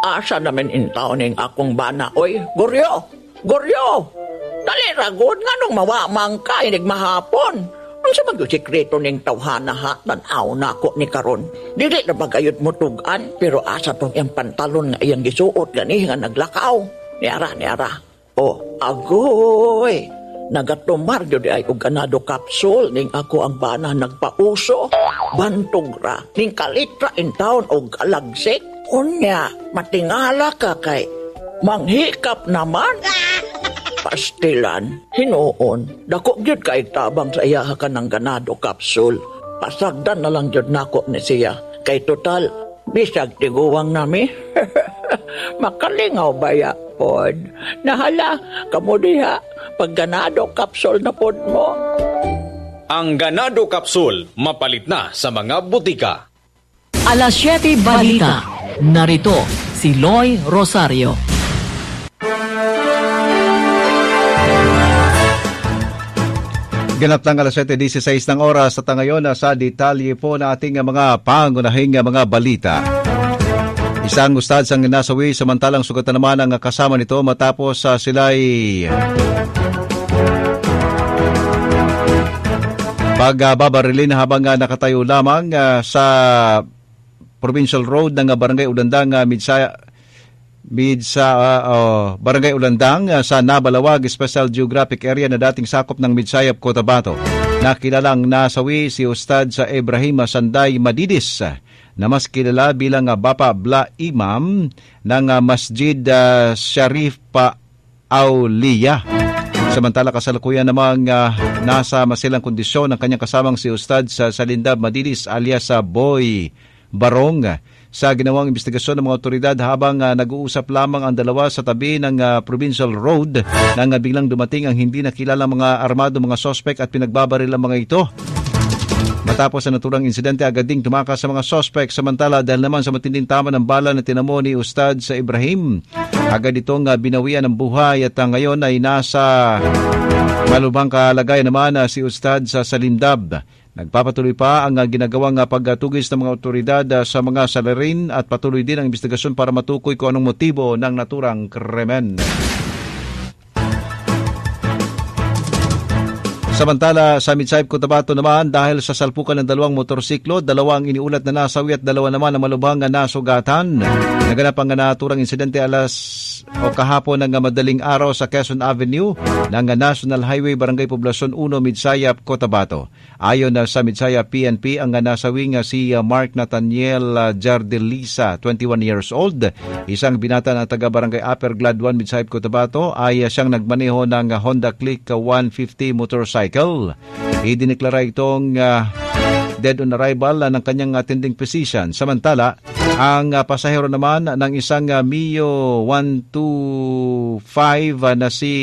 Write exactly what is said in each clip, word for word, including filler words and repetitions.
asa namin intaw ning akong bana. Oy, Goryo! Goryo! Dali ragod nga nung mawamang ka inig mahapon. Ang sa mag-sikreto ning tawhana ha, tanaw na ako ni karon. Dili na magayod mo tugan, pero asa tong yung pantalon nga iyang gisuot gani nga naglakaw. Niara, niara. Oh, agoy! Nagatumar yun ay og ganado kapsul ning ako ang bana nagpauso. Bantog ra, ning kalitra in town og kalagsik. Unya, matingala ka kay manghikap naman. Pastilan, hinuon, dako gyud kay tabang sa iya ka ng ganado kapsul. Pasagdan na lang gyud nako ni siya. Kay total, bisag tiguwang nami. Makalingaw baya pod. Nahala, kamo diha, pag ganado kapsul na pod mo. Ang ganado kapsul, mapalit na sa mga butika. Alas siyete Balita. Narito si Loy Rosario. Ganap ng alas siyete dieciséis ng oras at ngayon sa detalye po na ating mga pangunahing mga balita. Isang ustad sang nasawi samantalang sugatan naman ang kasama nito matapos uh, sila'y pagbabarilin uh, habang uh, nakatayo lamang uh, sa Provincial Road ng uh, Barangay Ulandang uh, Midsaya Mid sa uh, uh, Barangay Ulandang uh, sa Nabalawag Special Geographic Area na dating sakop ng Midsayap, Cotabato. Nakilalang nasawi si Ustad sa Ibrahim Sanday Madidis uh, na mas kilala bilang uh, Bapa Bla Imam ng uh, Masjid uh, Sharif Pa Aulia. Samantala kasalukuyan namang uh, nasa masilang kondisyon ang kanyang kasamang si Ustad sa Salindab Madidis alias sa uh, Boy Barong sa ginawang investigasyon ng mga otoridad habang uh, nag-uusap lamang ang dalawa sa tabi ng uh, Provincial Road nang uh, biglang dumating ang hindi nakilala mga armado mga sospek at pinagbabaril ang mga ito. Matapos ang naturang insidente, agad ding tumakas sa mga sospek. Samantala dahil naman sa matinding tama ng bala na tinamo ni Ustad sa Ibrahim, agad itong uh, binawian ng buhay at uh, ngayon ay nasa malubhang kalagayan naman uh, si Ustad sa Salindab. Nagpapatuloy pa ang uh, ginagawang uh, pagtugis ng mga otoridad uh, sa mga salarin at patuloy din ang investigasyon para matukoy kung anong motibo ng naturang krimen. Samantala sa Midsayap, Cotabato naman dahil sa salpukan ng dalawang motorsiklo, dalawang iniulat na nasawi at dalawa naman na malubhang nasugatan. Naganap ang naturang insidente alas o kahapon ng madaling araw sa Quezon Avenue ng National Highway Barangay Poblacion one, Midsayap, Cotabato. Ayon sa Midsayap P N P, ang nasawi nga si Mark Nathaniel Jardelisa, twenty-one years old, isang binata na taga Barangay Upper Glad one, Midsayap, Cotabato, ay siyang nagmaneho ng Honda Click one fifty motorcycle. Idineklara itong uh, dead on arrival uh, ng kanyang attending physician. Samantala, ang uh, pasahero naman ng isang uh, Mio one twenty-five uh, na si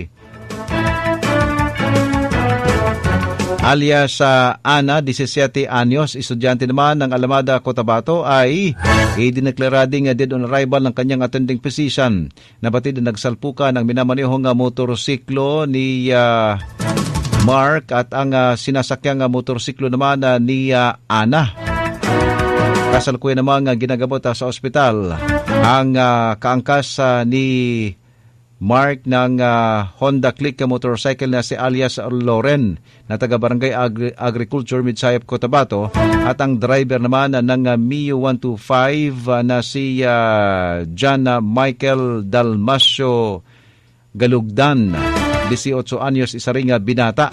alias uh, Ana, seventeen anyos, estudyante naman ng Alamada, Cotabato, ay idineklara ding uh, dead on arrival ng kanyang attending physician. Nabatid na nagsalpukan ng minamanehong uh, motorsiklo ni uh, Mark at ang uh, sinasakyang uh, motorsiklo naman uh, ni uh, Ana. Kasalukuyan naman uh, ginagamot uh, sa ospital ang uh, kaangkas uh, ni Mark ng uh, Honda Click motorcycle na si alias Loren na taga Barangay Agri- Agriculture, Midsayap, Cotabato, at ang driver naman uh, ng uh, Mio one twenty-five uh, na si uh, John uh, Michael Dalmasio Galugdan, eighteen anyos, isa ring binata.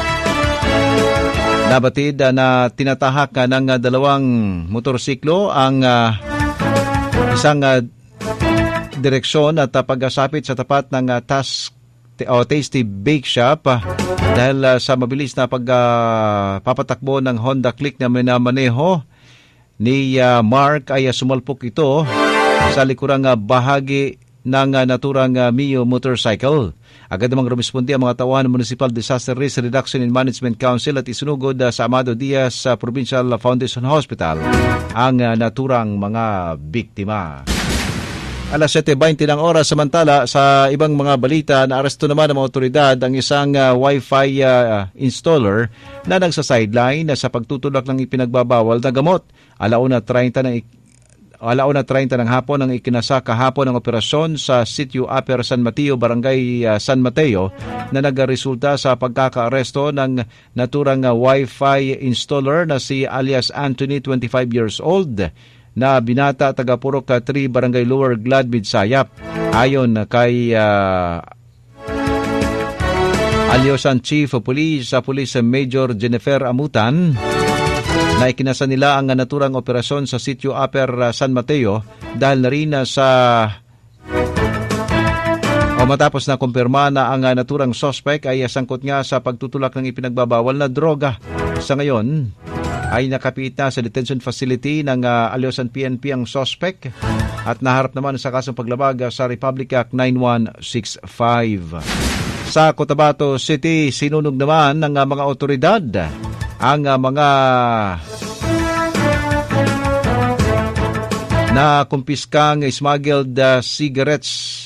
Nabatid uh, na tinatahak uh, ng uh, dalawang motorsiklo ang uh, isang uh, direksyon at uh, pagkasapit sa tapat ng uh, task o Tasty Bake Shop uh, dahil uh, sa mabilis na pagpapatakbo uh, ng Honda Click na minamaneho ni uh, Mark ay uh, sumalpok ito sa likurang uh, bahagi ng uh, naturang uh, Mio motorcycle. Agad namang rumispondi ang mga tauhan ng Municipal Disaster Risk Reduction and Management Council at isunugod uh, sa Amado Diaz uh, Provincial Foundation Hospital ang uh, naturang mga biktima. Alas siyete twenty ng oras. Samantala sa ibang mga balita, naaresto naman ng mga otoridad ang isang uh, Wi-Fi uh, installer na nagsa-sideline sa pagtutulak ng ipinagbabawal na gamot. Alauna thirty ng alauna treinta ng hapon ang ikinasa kahapon ng operasyon sa Sitio Upper San Mateo, Barangay uh, San Mateo na nagresulta sa pagkakaaresto ng naturang uh, Wi-Fi installer na si alias Anthony, twenty-five years old, na binata taga Purok three, Barangay Lower Glad, Midsayap. Ayon kay uh, Alyosan Chief of Police sa Police Major Jennifer Amutan, na ikinasa nila ang naturang operasyon sa Sitio Upper San Mateo dahil na rin sa o matapos na kumpirma na ang naturang suspect ay sangkot nga sa pagtutulak ng ipinagbabawal na droga. Sa ngayon ay nakapiit na sa detention facility ng uh, Alyosan P N P ang suspect at naharap naman sa kasong paglabag sa Republic Act nine one six five. Sa Cotabato City, sinunog naman ng uh, mga otoridad ang uh, mga na kumpiskang smuggled uh, cigarettes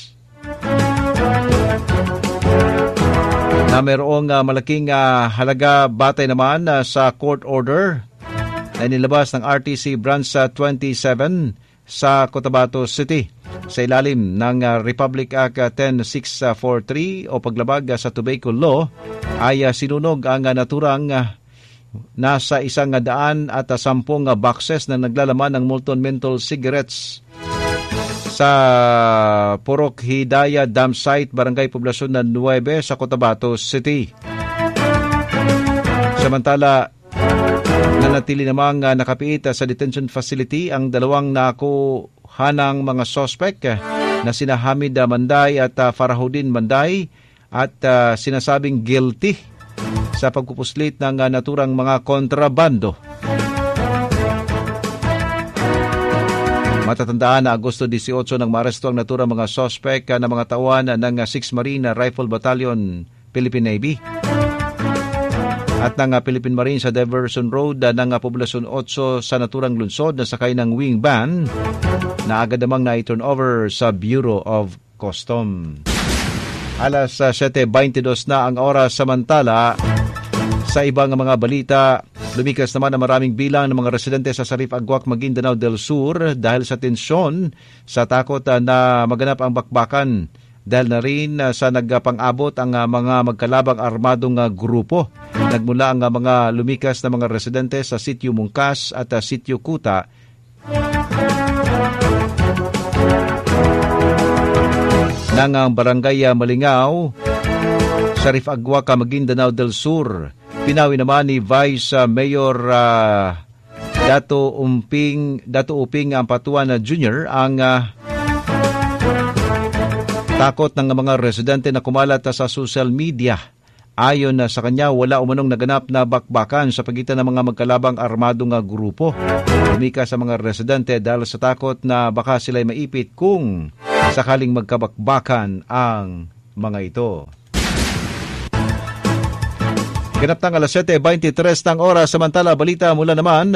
na mayroong uh, malaking uh, halaga batay naman uh, sa court order na nilabas ng R T C Branch uh, twenty-seven sa Cotabato City sa ilalim ng uh, Republic Act uh, ten six forty-three o paglabag uh, sa tobacco law ay uh, sinunog ang uh, naturang uh, nasa isang daan at uh, sampung uh, boxes na naglalaman ng molten menthol cigarettes sa Purok Hidaya Dam Site, Barangay Poblasyon ng nine sa Cotabato City. Samantala, nanatili namang uh, nakapiit uh, sa detention facility ang dalawang nakuhanang mga suspect uh, na sina Hamid uh, Manday at uh, Farahudin Manday at uh, sinasabing guilty sa pagpupuslit ng uh, naturang mga kontrabando. Matatandaan na Agosto eighteen nang maaresto ang naturang mga suspect uh, na mga tauhan uh, ng uh, sixth Marine Rifle Battalion, Philippine Navy at ng uh, Philippine Marine sa Diversion Road uh, ng uh, Poblasyon eight sa naturang lungsod na sakay ng wing van na agad namang na-turn over sa Bureau of Custom. Alas uh, seven twenty-two na ang oras. Samantala, sa ibang mga balita, lumikas naman ang maraming bilang ng mga residente sa Sarif Agwak, Maguindanao del Sur dahil sa tensyon sa takot uh, na maganap ang bakbakan dahil na rin uh, sa nagpang-abot ang uh, mga magkalabang armadong uh, grupo. Nagmula ang uh, mga lumikas na mga residente sa Sitio Mungkas at uh, Sitio Kuta ng uh, Barangay uh, Malingaw, Sarif Agwak, Maguindanao del Sur. Pinawi naman ni Vice uh, Mayor uh, Dato Umping Dato Uping Ampatuan uh, Junior ang uh, takot ng mga residente na kumalat uh, sa social media. Ayon uh, sa kanya, wala umanong naganap na bakbakan sa pagitan ng mga magkalabang armadong uh, grupo. Lumika sa mga residente dahil sa takot na baka sila'y maipit kung sakaling magkabakbakan ang mga ito. Ganap ng alas seven twenty-three ng oras. Samantala, balita mula naman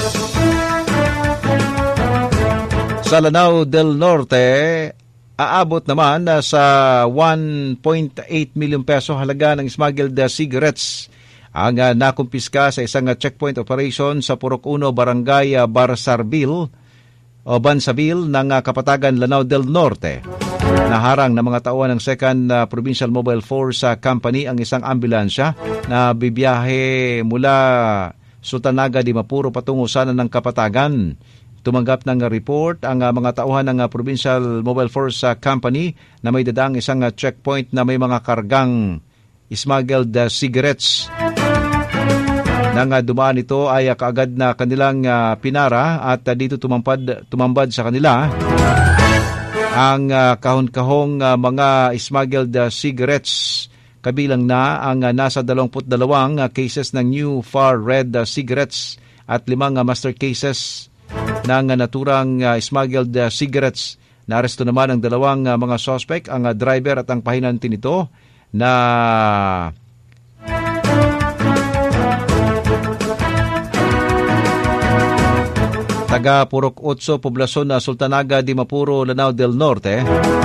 sa Lanao del Norte, aabot naman sa one point eight million peso halaga ng smuggled cigarettes ang uh, nakumpiska sa isang uh, checkpoint operation sa Purok one, Barangay uh, Barsarbil o Bansabil ng uh, Kapatagan, Lanao del Norte. Naharang ng mga tauhan ng second uh, Provincial Mobile Force uh, Company ang isang ambulansya na bibiyahe mula Sultanaga di Mapuro patungo sana ng Kapatagan. Tumanggap ng report ang uh, mga tauhan ng uh, Provincial Mobile Force uh, Company na may dadaang isang uh, checkpoint na may mga kargang smuggled uh, cigarettes. Nang uh, dumaan ito ay uh, kaagad na kanilang uh, pinara at uh, dito tumampad, tumambad sa kanila ang uh, kahon-kahong uh, mga smuggled uh, cigarettes. Kabilang na ang uh, nasa twenty-two uh, cases ng New Far Red uh, cigarettes at limang uh, master cases ng uh, naturang uh, smuggled uh, cigarettes. Naaresto naman ang dalawang uh, mga suspect, ang uh, driver at ang pahinanti nito na taga Purok eight, Poblasyon na Sultanaga di Mapuro, Lanao del Norte.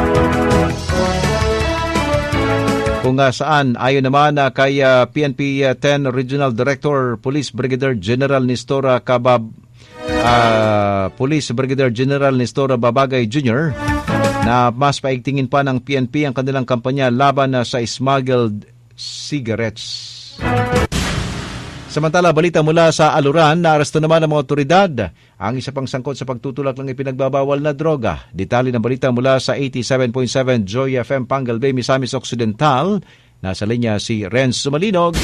Kung uh, saan, ayon naman uh, kay uh, P N P uh, ten Regional Director Police Brigadier General Nestor uh, Cabab, uh, Police Brigadier General Nestor Babagay Junior na mas paigtingin pa ng P N P ang kanilang kampanya laban na sa smuggled cigarettes. Samantala, balita mula sa Aluran, naaresto naman ng mga otoridad ang isa pang sangkot sa pagtutulak ng ipinagbabawal na droga. Detalye ng balita mula sa eighty-seven point seven Joy F M Pangal Bay, Misamis Occidental. Nasa linya si Renzo Malinog.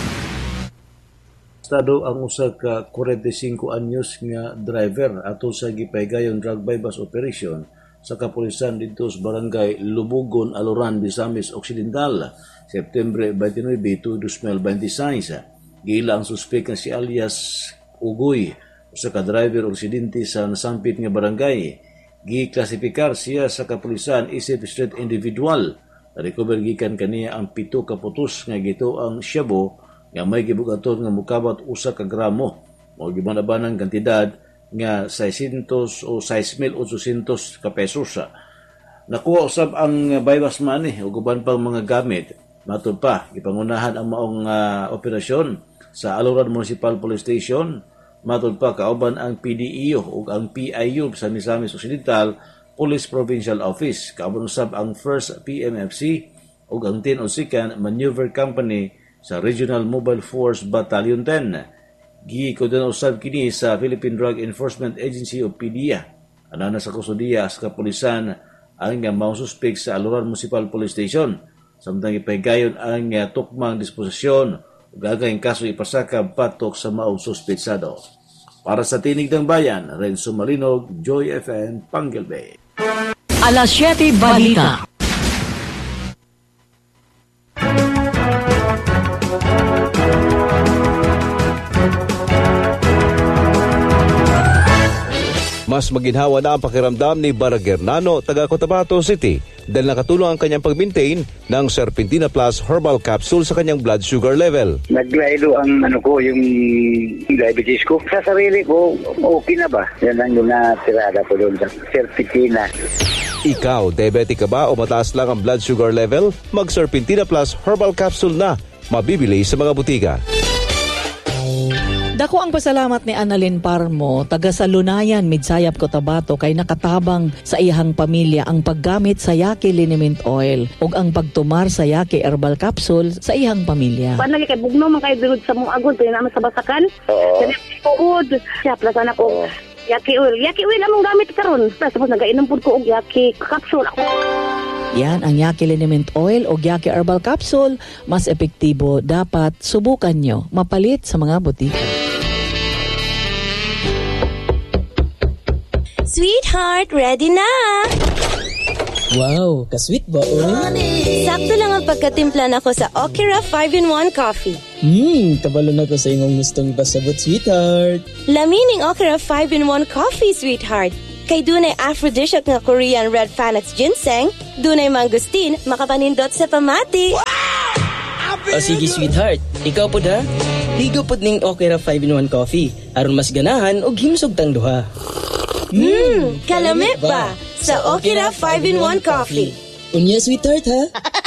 Estado ang usa ka forty-five anyos nga driver ato sa gipaygayon drug bypass operation sa kapulisan dito sa barangay Lubugon, Aluran, Misamis Occidental, September twenty-nine to twenty twenty-six. Gila ang suspek nga si alias Ugoy, usa ka driver aksidente sa nasampit nga barangay. Giklasifikar siya sa kapulisan isip street individual. Na-recover gikan kaniya ang pito ka putos nga gito ang shabu nga may gibugaton nga mukabat usa ka gramo. Mao gibanabanang kantidad nga six hundred o six mil eight hundred ka pesos. Nakuha usab ang bypass money ug uban pang mga gamit. Matud pa, gipangunahan ang maong uh, operasyon sa Aluran Municipal Police Station. Matud pa, kauban ang P D E O ug ang P I U sa Misamis Occidental Police Provincial Office. Kauban usab ang first P M F C ug ang ten o second Maneuver Company sa Regional Mobile Force Battalion ten. Gikoordinador usab kini sa Philippine Drug Enforcement Agency o P D E A. Anana sa kusudiya sa kapulisan ang nga mga suspek sa Aluran Municipal Police Station. Samtang ipaygayon ang uh, tukmang disposisyon o gagawing kaso ipasaka patok sa maong suspetsado. Para sa Tinig ng Bayan, Renzo Malinog, Joy F M, Pangal Bay. Alas siyete Balita. Mas maginhawa na ang pakiramdam ni Baraguernano, taga Cotabato City, dahil nakatulong ang kanyang pag-maintain ng Serpentina Plus Herbal Capsule sa kanyang blood sugar level. Naglaylo ang ano ko, yung diabetes ko. Sa sarili ko, okay na ba? Yan ang yung natirada ko doon sa Serpentina. Ikaw, diabetic ka ba o mataas lang ang blood sugar level? Mag-Serpentina Plus Herbal Capsule na. Mabibili sa mga butika. Dako ang pasalamat ni Annalyn Parmo, taga Salunayan, Midsayap, Cotabato, kay nakatabang sa iyang pamilya ang paggamit sa Yaki Liniment Oil ug ang pagtumar sa Yaki Herbal Capsule sa iyang pamilya. Paano kay bugno man kay birod sa mong agon tayo naman sa basakan? Oo. Kani puod. Siya plasan ako. Yaki Oil. Yaki Oil among gamit karon. Tapos nagainom pud ko og Yaki Capsule ako. Yan ang Yaki Liniment Oil o Yaki Herbal Capsule. Mas epektibo, dapat subukan nyo. Mapalit sa mga butika. Sweetheart, ready na! Wow, ka-sweet ba, oy? Sakto lang ang pagkatimpla na ko sa Okira five in one coffee. Hmm, kabalo na ko sa imong gustong ipasabot, sweetheart. Lamining Okira five in one coffee, sweetheart. Kay dunay aphrodisiac nga Korean red Panax ginseng, dunay mangustin, makapanindot sa pamati. O sige, sweetheart. Ikaw po da? Ligo po ning Okira five in one coffee. Aron mas ganahan o himsog tang duha. Hmm, kalamit ba? Sa Okira five in one coffee. Unya, sweetheart, ha?